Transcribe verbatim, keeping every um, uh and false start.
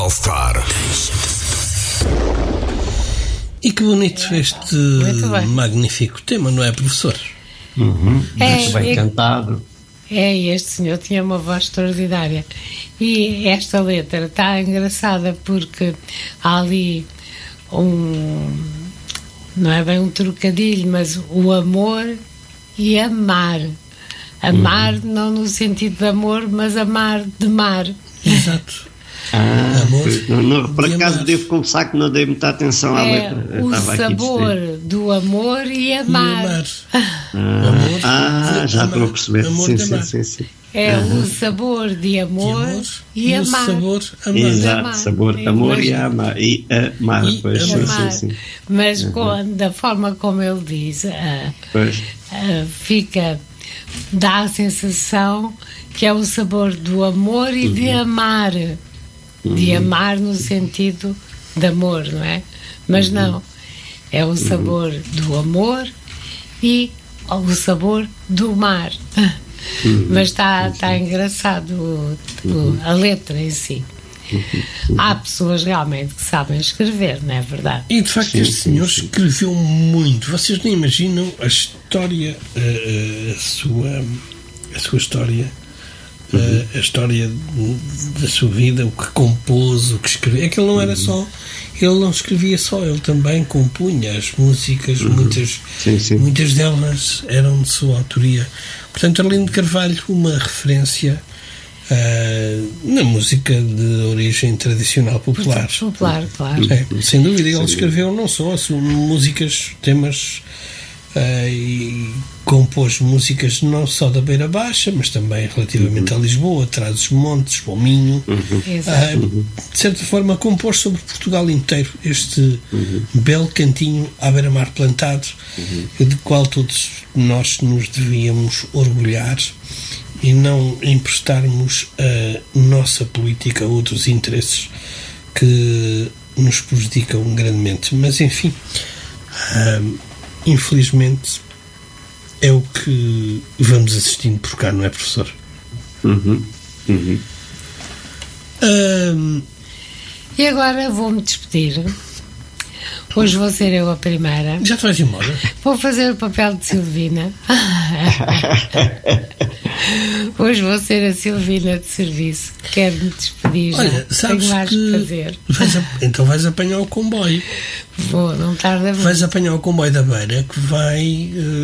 All-Star. E que bonito este magnífico tema, não é, professor? Uhum. É, Muito bem é, cantado. É, este senhor tinha uma voz extraordinária. E esta letra está engraçada porque há ali um... não é bem um trocadilho, mas o amor e amar. Amar uhum. não no sentido de amor, mas amar de mar. Exato. Ah, amor, não, não, por acaso amar. Devo confessar que não dei muita atenção à é letra. O sabor do amor e amar. E amar. Ah, amor ah já estou a perceber. Sim, sim, sim, sim. É uhum. o sabor de amor, de amor e, e amar. O sabor amar. Exato, amar. sabor, é, amor mas, e amar. E amar, e pois, amar. Sim, sim, sim. Mas uhum. com, da forma como ele diz, uh, pois. Uh, fica, dá a sensação que é o sabor do amor e uhum. de amar. Uhum. De amar no sentido de amor, não é? Mas uhum. não, é o sabor uhum. do amor e o sabor do mar. Uhum. Mas está tá engraçado o, o, a letra em si. Uhum. Há pessoas realmente que sabem escrever, não é verdade? E de facto sim, este senhor sim, sim. escreveu muito. Vocês nem imaginam a história, a, a, sua, a sua história. Uhum. A, a história da sua vida, o que compôs, o que escreveu. É que ele não era só, ele não escrevia só, ele também compunha as músicas, uhum. muitas, sim, sim. muitas delas eram de sua autoria. Portanto, Arlindo de Carvalho, uma referência uh, na música de origem tradicional popular. Popular, claro. É, sem dúvida, ele escreveu não só as músicas, temas. Uh, e compôs músicas não só da Beira Baixa, mas também relativamente uhum. a Lisboa, Trás-os-Montes, o Minho. Uhum. Uh, de certa forma, compôs sobre Portugal inteiro este uhum. belo cantinho à beira-mar plantado, uhum. de qual todos nós nos devíamos orgulhar e não emprestarmos a nossa política a outros interesses que nos prejudicam grandemente. Mas, enfim. Uh, Infelizmente é o que vamos assistindo por cá, não é, professor? Uhum. Uhum. Um... E agora vou-me despedir. Hoje vou ser eu a primeira. Já te vais embora? Vou fazer o papel de Silvina. Hoje vou ser a Silvina de serviço. Quero-me despedir. Olha, já. sabes Tenho mais que fazer. Vais a... então vais apanhar o comboio. Vou, não tarda muito. Vais apanhar o comboio da Beira que vai... Uh...